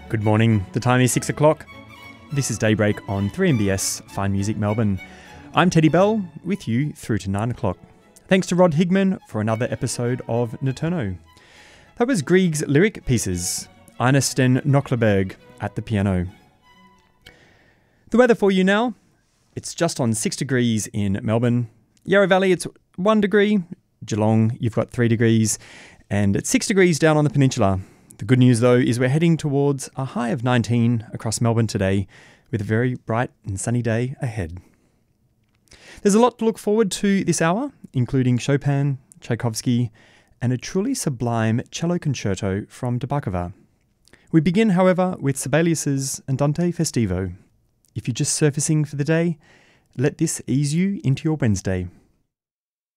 Good morning, the time is 6 o'clock. This is Daybreak on 3MBS Fine Music Melbourne. I'm Teddy Bell, with you through to 9 o'clock. Thanks to Rod Higman for another episode of Nocturno. That was Grieg's lyric pieces, Ernestine Knockleberg at the piano. The weather for you now, it's just on 6 degrees in Melbourne. Yarra Valley, it's 1 degree. Geelong, you've got 3 degrees. And it's 6 degrees down on the peninsula. The good news, though, is we're heading towards a high of 19 across Melbourne today, with a very bright and sunny day ahead. There's a lot to look forward to this hour, including Chopin, Tchaikovsky, and a truly sublime cello concerto from Debakova. We begin, however, with Sibelius's Andante Festivo. If you're just surfacing for the day, let this ease you into your Wednesday.